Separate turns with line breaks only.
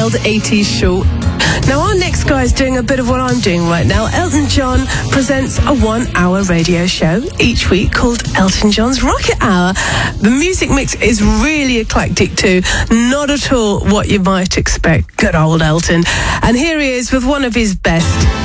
Wild 80s show. Now, our next guy is doing a bit of what I'm doing right now. Elton John presents a 1-hour radio show each week called Elton John's Rocket Hour. The music mix is really eclectic too. Not at all what you might expect. Good old Elton. And here he is with one of his best.